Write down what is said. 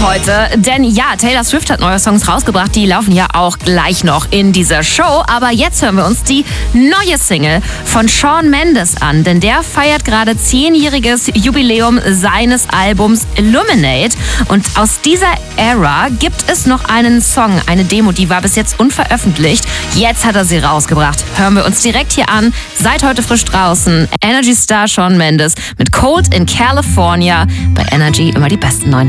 heute. Denn ja, Taylor Swift hat neue Songs rausgebracht. Die laufen ja auch gleich noch in dieser Show. Aber jetzt hören wir uns die neue Single von Shawn Mendes an. Denn der feiert gerade 10-jähriges Jubiläum seines Albums Illuminate. Und aus dieser Ära gibt es noch einen Song, eine Demo, die war bis jetzt unveröffentlicht. Jetzt hat er sie rausgebracht. Hören wir uns direkt hier an. Seit heute frisch draußen. Energy Star Shawn Mendes mit Cold in California. Bei Energy immer die besten neuen